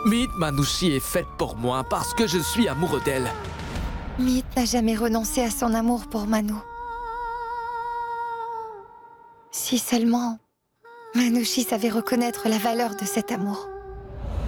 Meet Manouchi est faite pour moi parce que je suis amoureux d'elle. Meet n'a jamais renoncé à son amour pour Manu. Si seulement Manouchi savait reconnaître la valeur de cet amour.